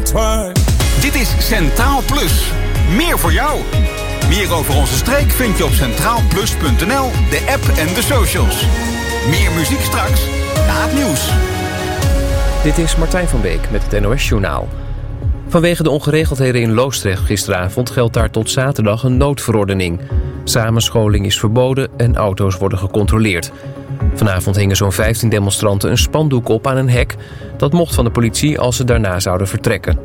intertwined. Dit is Centraal Plus. Meer voor jou. Meer over onze streek vind je op centraalplus.nl, de app en de socials. Meer muziek straks na het nieuws. Dit is Martijn van Beek met het NOS-journaal. Vanwege de ongeregeldheden in Loosdrecht gisteravond geldt daar tot zaterdag een noodverordening. Samenscholing is verboden en auto's worden gecontroleerd. Vanavond hingen zo'n 15 demonstranten een spandoek op aan een hek. Dat mocht van de politie als ze daarna zouden vertrekken.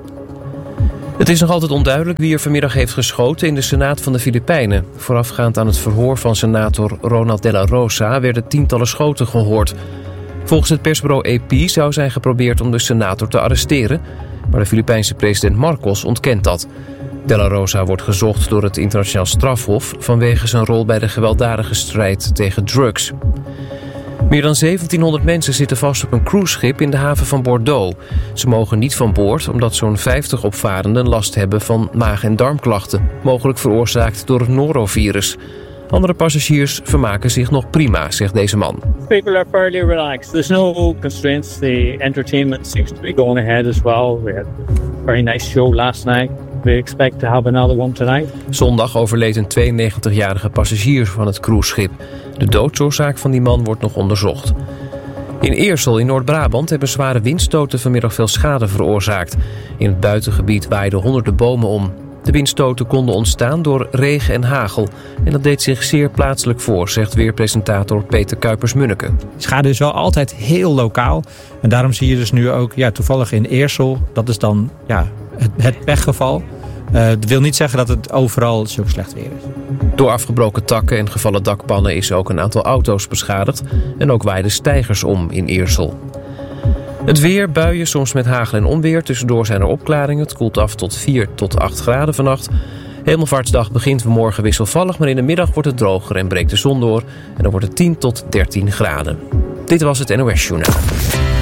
Het is nog altijd onduidelijk wie er vanmiddag heeft geschoten in de Senaat van de Filipijnen. Voorafgaand aan het verhoor van senator Ronald de la Rosa werden tientallen schoten gehoord. Volgens het persbureau AP zou zijn geprobeerd om de senator te arresteren, maar de Filipijnse president Marcos ontkent dat. De la Rosa wordt gezocht door het internationaal strafhof vanwege zijn rol bij de gewelddadige strijd tegen drugs. Meer dan 1700 mensen zitten vast op een cruiseschip in de haven van Bordeaux. Ze mogen niet van boord omdat zo'n 50 opvarenden last hebben van maag- en darmklachten, mogelijk veroorzaakt door het norovirus. Andere passagiers vermaken zich nog prima, zegt deze man. People are fairly relaxed. There's no constraints. The entertainment seems to be going ahead as well. We had a very nice show last night. We expect to have another one tonight. Zondag overleed een 92-jarige passagier van het cruiseschip. De doodsoorzaak van die man wordt nog onderzocht. In Eersel in Noord-Brabant hebben zware windstoten vanmiddag veel schade veroorzaakt. In het buitengebied waaiden honderden bomen om. De windstoten konden ontstaan door regen en hagel. En dat deed zich zeer plaatselijk voor, zegt weerpresentator Peter Kuipers-Munneke. Schade is wel altijd heel lokaal. En daarom zie je dus nu ook toevallig in Eersel, dat is dan het pechgeval. Dat wil niet zeggen dat het overal zo slecht weer is. Door afgebroken takken en gevallen dakpannen is ook een aantal auto's beschadigd. En ook waaiden steigers om in Eersel. Het weer, buien, soms met hagel en onweer. Tussendoor zijn er opklaringen. Het koelt af tot 4 tot 8 graden vannacht. Hemelvaartsdag begint morgen wisselvallig, maar in de middag wordt het droger en breekt de zon door. En dan wordt het 10 tot 13 graden. Dit was het NOS Journaal.